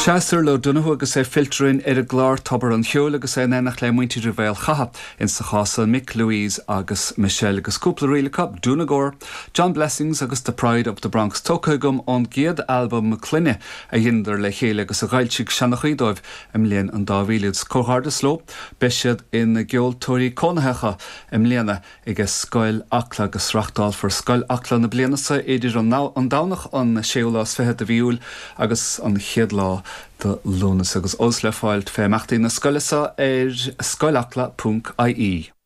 Chasar lo dunnahu agus filtrin a glár tobar an cheol agus nenach le muinti reveil chaha in sa chasa Mick Louise agus Michelle agus cúpla riile cup Dunagor, John Blessings agus The Pride of the Bronx Tócagum on giad album McClinne a hinder le chéile agus a gailchig Shanachidóibh imléan an dávílids cóhardas lo, besiad in geol tóri cónahecha imléana agus scoil acla agus rachtal for scoil acla na blianasa éidir an dánach an séolas fehet a viúl agus an chiad lá de Lunas agus Osla fáilt fé machtaí na scoilasa scoilacla.ie.